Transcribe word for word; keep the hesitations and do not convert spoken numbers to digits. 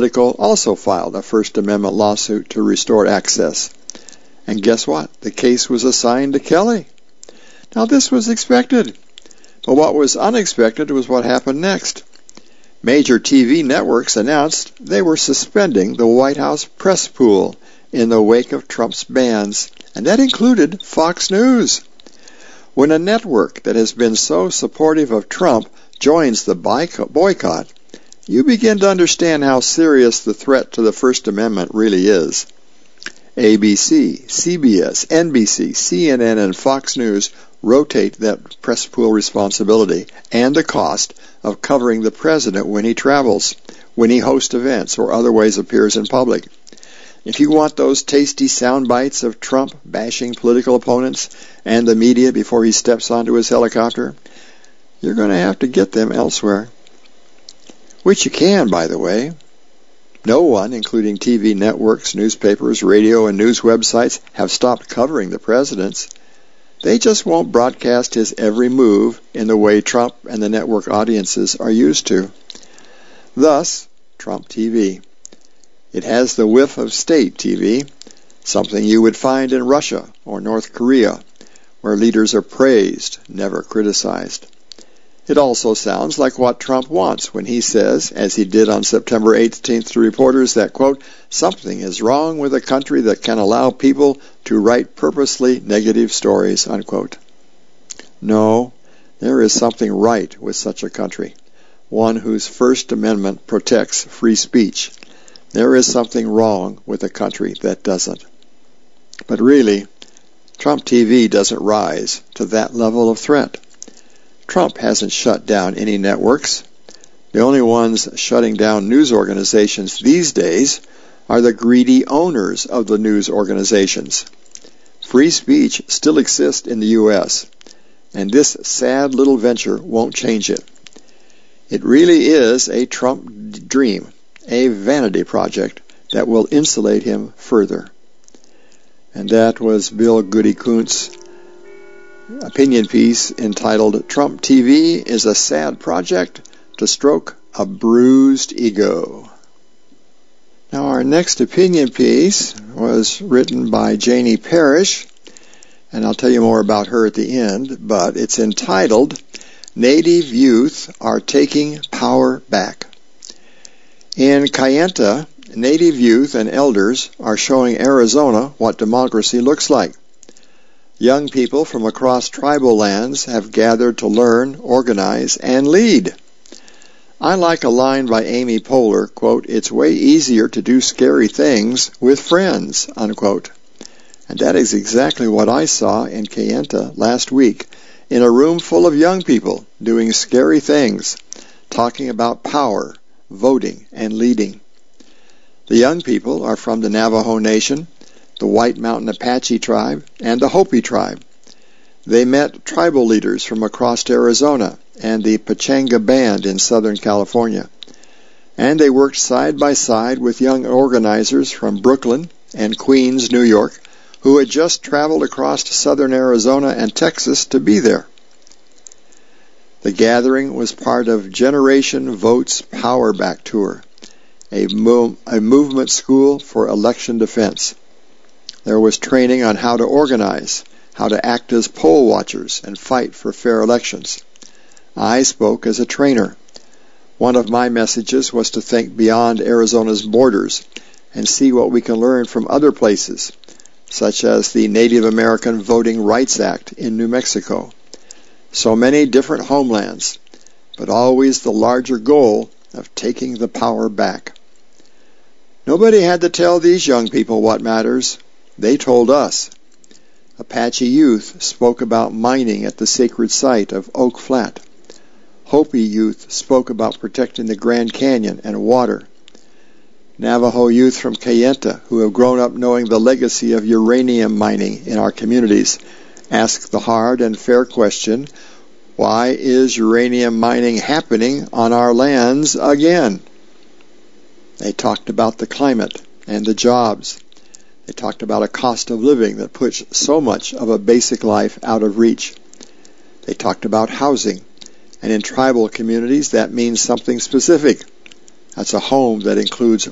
Politico also filed a First Amendment lawsuit to restore access. And guess what? The case was assigned to Kelly. Now, this was expected. But what was unexpected was what happened next. Major T V networks announced they were suspending the White House press pool in the wake of Trump's bans, and that included Fox News. When a network that has been so supportive of Trump joins the boycott, you begin to understand how serious the threat to the First Amendment really is. A B C, C B S, N B C, C N N, and Fox News rotate that press pool responsibility and the cost of covering the president when he travels, when he hosts events, or otherwise appears in public. If you want those tasty sound bites of Trump bashing political opponents and the media before he steps onto his helicopter, you're going to have to get them elsewhere. Which you can, by the way. No one, including T V networks, newspapers, radio, and news websites, have stopped covering the president's. They just won't broadcast his every move in the way Trump and the network audiences are used to. Thus, Trump T V. It has the whiff of state T V, something you would find in Russia or North Korea, where leaders are praised, never criticized. It also sounds like what Trump wants when he says, as he did on September eighteenth to reporters, that, quote, something is wrong with a country that can allow people to write purposely negative stories, unquote. No, there is something right with such a country, one whose First Amendment protects free speech. There is something wrong with a country that doesn't. But really, Trump T V doesn't rise to that level of threat. Trump hasn't shut down any networks. The only ones shutting down news organizations these days are the greedy owners of the news organizations. Free speech still exists in the U S, and this sad little venture won't change it. It really is a Trump dream, a vanity project that will insulate him further. And that was Bill Goody Kuntz's opinion piece entitled Trump T V is a Sad Project to Stroke a Bruised Ego. Now, our next opinion piece was written by Janie Parrish, and I'll tell you more about her at the end, but it's entitled Native Youth Are Taking Power Back. In Kayenta, Native youth and elders are showing Arizona what democracy looks like. Young people from across tribal lands have gathered to learn, organize, and lead. I like a line by Amy Poehler, quote, it's way easier to do scary things with friends, unquote. And that is exactly what I saw in Kayenta last week, in a room full of young people doing scary things, talking about power, voting, and leading. The young people are from the Navajo Nation, the White Mountain Apache tribe, and the Hopi tribe. They met tribal leaders from across Arizona and the Pachanga Band in Southern California. And they worked side by side with young organizers from Brooklyn and Queens, New York, who had just traveled across to southern Arizona and Texas to be there. The gathering was part of Generation Vote's Power Back Tour, a, mo- a movement school for election defense. There was training on how to organize, how to act as poll watchers and fight for fair elections. I spoke as a trainer. One of my messages was to think beyond Arizona's borders and see what we can learn from other places, such as the Native American Voting Rights Act in New Mexico. So many different homelands, but always the larger goal of taking the power back. Nobody had to tell these young people what matters. They told us. Apache youth spoke about mining at the sacred site of Oak Flat. Hopi youth spoke about protecting the Grand Canyon and water. Navajo youth from Kayenta, who have grown up knowing the legacy of uranium mining in our communities, asked the hard and fair question, why is uranium mining happening on our lands again? They talked about the climate and the jobs. They talked about a cost of living that puts so much of a basic life out of reach. They talked about housing, and in tribal communities that means something specific. That's a home that includes